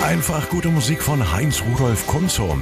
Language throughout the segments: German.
Einfach gute Musik von Heinz Rudolf Kunze um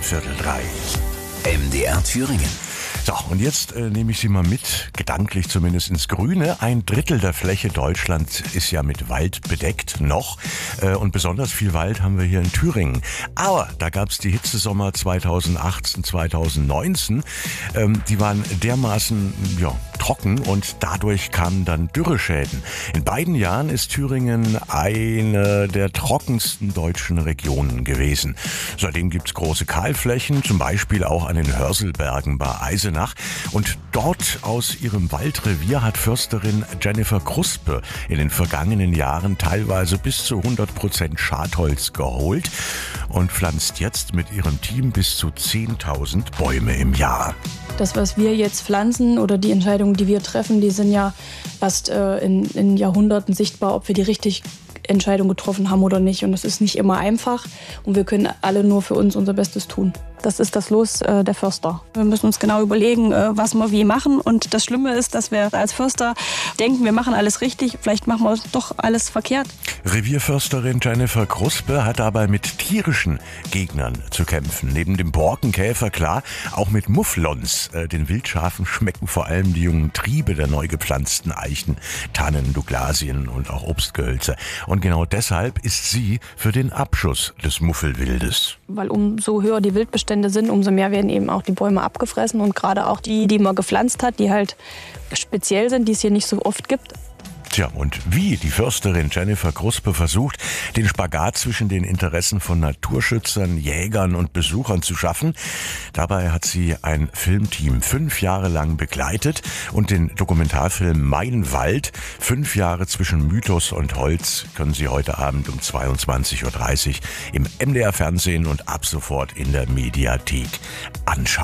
2:45. MDR Thüringen. So, und jetzt nehme ich Sie mal mit, gedanklich zumindest ins Grüne. 1/3 der Fläche Deutschlands ist ja mit Wald bedeckt, noch. Und besonders viel Wald haben wir hier in Thüringen. Aber da gab es die Hitzesommer 2018, 2019. Die waren dermaßen trocken und dadurch kamen dann Dürreschäden. In beiden Jahren ist Thüringen eine der trockensten deutschen Regionen gewesen. Seitdem gibt es große Kahlflächen, zum Beispiel auch an den Hörselbergen bei Eisenach. Und dort aus ihrem Waldrevier hat Försterin Jennifer Kruspe in den vergangenen Jahren teilweise bis zu 100% Schadholz geholt und pflanzt jetzt mit ihrem Team bis zu 10.000 Bäume im Jahr. Das, was wir jetzt pflanzen oder die Entscheidungen, die wir treffen, die sind ja erst in Jahrhunderten sichtbar, ob wir die richtige Entscheidung getroffen haben oder nicht. Und das ist nicht immer einfach. Und wir können alle nur für uns unser Bestes tun. Das ist das Los der Förster. Wir müssen uns genau überlegen, was wir wie machen. Und das Schlimme ist, dass wir als Förster denken, wir machen alles richtig. Vielleicht machen wir doch alles verkehrt. Revierförsterin Jennifer Kruspe hat dabei mit tierischen Gegnern zu kämpfen. Neben dem Borkenkäfer, klar, auch mit Mufflons. Den Wildschafen schmecken vor allem die jungen Triebe der neu gepflanzten Eichen, Tannen, Douglasien und auch Obstgehölze. Und genau deshalb ist sie für den Abschuss des Muffelwildes. Weil umso höher die Wildbestände sind, umso mehr werden eben auch die Bäume abgefressen. Und gerade auch die man gepflanzt hat, die halt speziell sind, die es hier nicht so oft gibt. Tja, und wie die Försterin Jennifer Kruspe versucht, den Spagat zwischen den Interessen von Naturschützern, Jägern und Besuchern zu schaffen. Dabei hat sie ein Filmteam 5 Jahre lang begleitet und den Dokumentarfilm Mein Wald, 5 Jahre zwischen Mythos und Holz, können Sie heute Abend um 22:30 Uhr im MDR Fernsehen und ab sofort in der Mediathek anschauen.